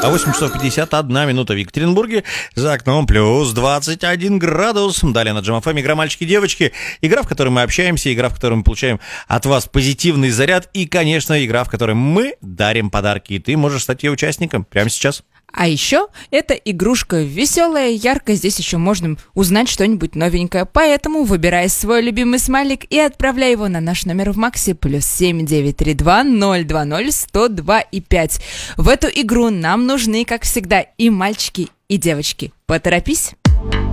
8 часов 51 минута в Екатеринбурге. За окном плюс 21 градус. Далее на Джем ФМ игра «Мальчики-девочки». Игра, в которой мы общаемся, игра, в которой мы получаем от вас позитивный заряд. И, конечно, игра, в которой мы дарим подарки. И ты можешь стать ее участником прямо сейчас. А еще эта игрушка веселая, яркая, здесь еще можно узнать что-нибудь новенькое. Поэтому выбирай свой любимый смайлик и отправляй его на наш номер в Максе +7 932 020 102 и 5. В эту игру нам нужны, как всегда, и мальчики, и девочки. Поторопись!